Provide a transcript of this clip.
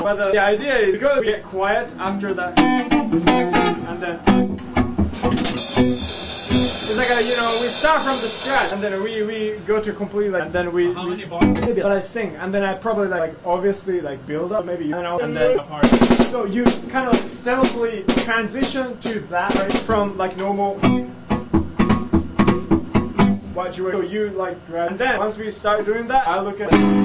But the idea is because we get quiet after that, and then it's like we start from the scratch, and then we go to completely, and then we maybe but I sing, and then I probably obviously build up, maybe and then so you kind of stealthily transition to that from normal. What you and then once we start doing that, I look at